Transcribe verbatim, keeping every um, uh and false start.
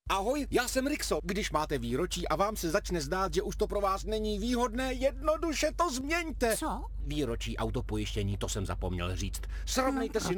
Ahoj, já jsem Rixo. Když máte výročí a vám se začne zdát, že už to pro vás není výhodné, jednoduše to změňte. Co? Výročí autopojištění, to jsem zapomněl říct. Srovnejte si